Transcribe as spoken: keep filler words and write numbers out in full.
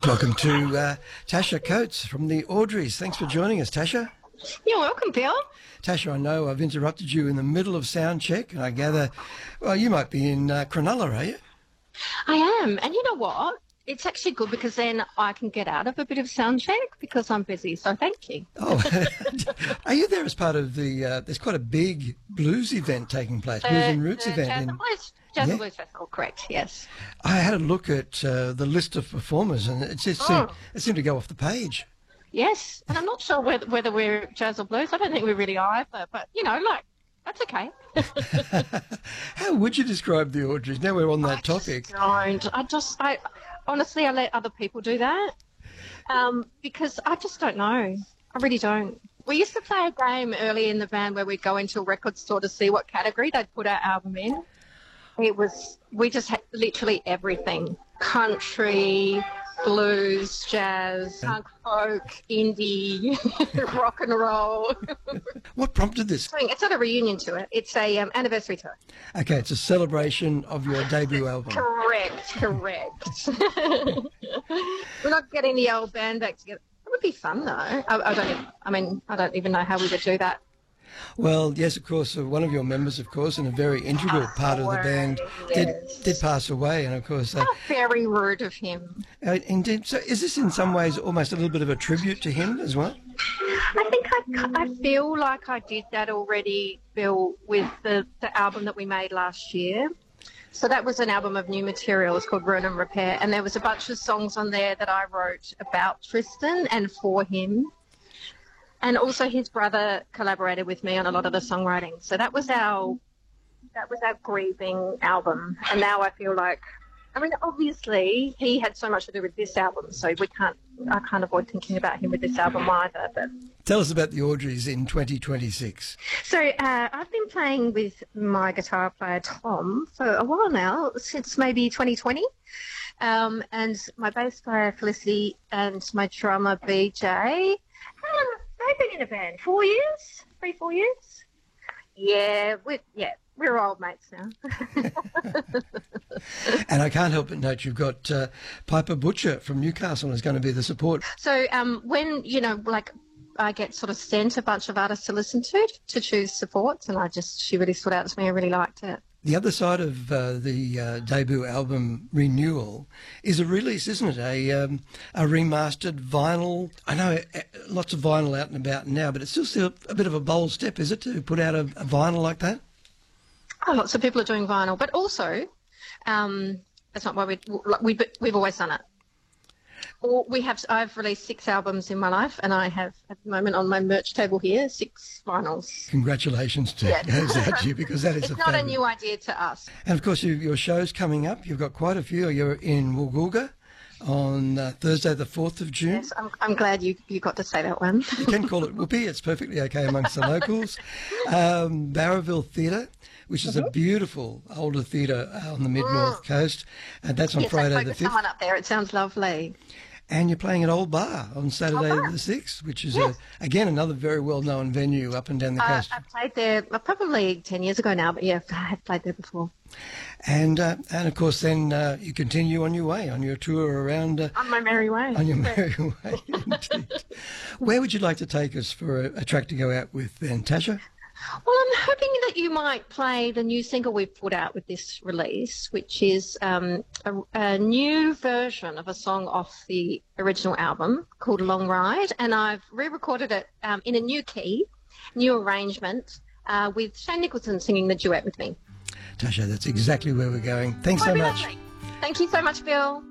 Welcome to uh, Tasha Coates from the Audreys. Thanks for joining us, Tasha. You're welcome, Bill. Tasha, I know I've interrupted you in the middle of sound check, and I gather, well, you might be in uh, Cronulla, are you? I am, and you know what? It's actually good because then I can get out of a bit of sound check because I'm busy, so thank you. Oh, are you there as part of the, uh, there's quite a big blues event taking place, Blues and Roots the event. Jazz in, and Blues, Jazz yeah? and Blues Festival, correct, yes. I had a look at uh, the list of performers, and it just seemed, Oh. it seemed to go off the page. Yes, and I'm not sure whether, whether we're jazz or blues. I don't think we really are either, but, you know, like, that's okay. How would you describe the Audreys? Now we're on that I topic. Just don't. I just, I honestly, I let other people do that um, because I just don't know. I really don't. We used to play a game early in the band where we'd go into a record store to see what category they'd put our album in. It was, we just had literally everything. Country, blues, jazz, punk folk, indie, rock and roll. What prompted this? It's not a reunion to it. It's a um, anniversary tour. Okay, it's a celebration of your debut album. Correct, correct. We're not getting the old band back together. It would be fun though. I, I don't. Even, I mean, I don't even know how we would do that. Well, yes, of course, uh, one of your members, of course, and a very integral part of the band, did Yes. did pass away, and of course, uh, How very rude of him. uh, indeed. So, is this in some ways almost a little bit of a tribute to him as well? I think I, I feel like I did that already, Bill, with the, the album that we made last year. So that was an album of new material. It's called Ruin and Repair, and there was a bunch of songs on there that I wrote about Tristan and for him. And also his brother collaborated with me on a lot of the songwriting. So that was our that was our grieving album. And now I feel like, I mean, obviously he had so much to do with this album, so we can't I can't avoid thinking about him with this album either. But Tell us about the Audreys in twenty twenty-six. so uh, I've been playing with my guitar player Tom for a while now, since maybe twenty twenty. Um, and my bass player Felicity and my drummer B J. Um, they've been in a band four years, three, four years. Yeah, we yeah, we're old mates now. And I can't help but note you've got uh, Piper Butcher from Newcastle is going to be the support. So um, when, you know, like I get sort of sent a bunch of artists to listen to, to choose supports, and I just, she really stood out to me. I really liked it. The other side of uh, the uh, debut album renewal is a release, isn't it? A um, a remastered vinyl. I know uh, lots of vinyl out and about now, but it's still, still a bit of a bold step, is it, to put out a, a vinyl like that? Oh, lots of people are doing vinyl, but also um, that's not why we, we we've always done it. Or we have. I've released six albums in my life, and I have at the moment on my merch table here six vinyls. Congratulations to Yeah. goes out to you, because that is It's a not a fabulous- new idea to us. And of course, you, your show's coming up. You've got quite a few. You're in Woolgoolga on uh, Thursday, the fourth of June. Yes, I'm, I'm glad you you got to say that one. You can call it Whoopee. It's perfectly okay amongst the locals. Um, Barraville Theatre, which is a beautiful older theatre on the mid-north coast. And that's on Yes, I Friday spoke the with fifth. someone up there. It sounds lovely. And you're playing at Old Bar on Saturday Old Bar. the sixth, which is, Yes. a, again, another very well-known venue up and down the Uh, coast. I played there uh, probably ten years ago now, but yeah, I have played there before. And, uh, and of course, then uh, you continue on your way, on your tour around... Uh, On my merry way. on your merry way, indeed. Where would you like to take us for a, a track to go out with then, Tasha? Well, I'm hoping that you might play the new single we've put out with this release, which is um, a, a new version of a song off the original album called Long Ride, and I've re-recorded it um, in a new key, new arrangement, uh, with Shane Nicholson singing the duet with me. Tasha, that's exactly where we're going. Thanks so Won't be much. lovely. Thank you so much, Bill.